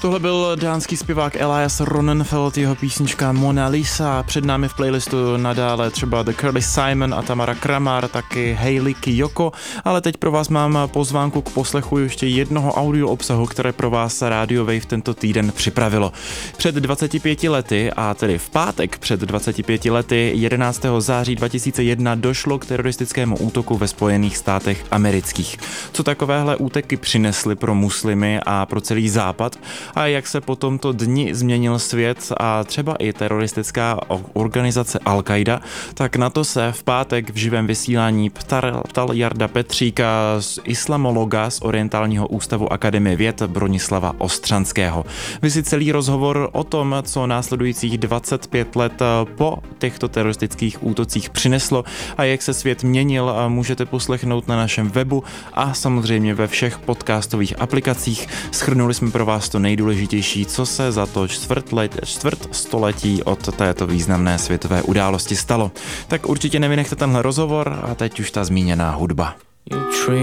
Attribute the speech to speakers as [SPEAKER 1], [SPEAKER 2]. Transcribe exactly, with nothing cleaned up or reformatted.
[SPEAKER 1] Tohle byl dánský zpěvák Elias Ronenfeld, jeho písnička Mona Lisa. Před námi v playlistu nadále třeba The Curly Simon a Tamara Kramar, taky Hayley Kiyoko, ale teď pro vás mám pozvánku k poslechu ještě jednoho audio obsahu, které pro vás Radio Wave tento týden připravilo. Před dvaceti pěti lety, a tedy v pátek před dvaceti pěti lety, jedenáctého září dva tisíce jedna, došlo k teroristickému útoku ve Spojených státech amerických. Co takovéhle útoky přinesly pro muslimy a pro celý západ a jak se po tomto dni změnil svět a třeba i teroristická organizace Al-Qaida, tak na to se v pátek v živém vysílání ptal, ptal Jarda Petříka, islamologa z Orientálního ústavu Akademie věd Bronislava Ostřanského. Vy si celý rozhovor o tom, co následujících dvacet pět let po těchto teroristických útocích přineslo a jak se svět měnil, můžete poslechnout na našem webu a samozřejmě ve všech podcastových aplikacích. Shrnuli jsme pro vás to nejdůležitější, co se za to čtvrt, let, čtvrt století od této významné světové události stalo. Tak určitě nevynechte tenhle rozhovor a teď už ta zmíněná hudba.